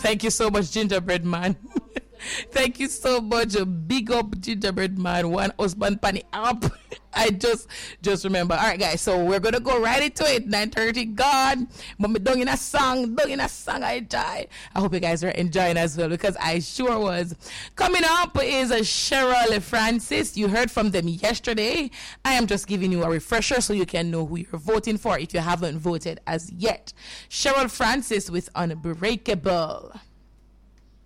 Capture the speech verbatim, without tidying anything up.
Thank you so much, Gingerbread Man. Thank you so much. Big up Gingerbread Man. One husband panny up. I just just remember. All right, guys. So we're gonna go right into it. nine thirty gone. But me done in a song. Done in a song. I enjoy. I hope you guys are enjoying as well because I sure was. Coming up is a Cheryl Francis. You heard from them yesterday. I am just giving you a refresher so you can know who you're voting for if you haven't voted as yet. Cheryl Francis with Unbreakable.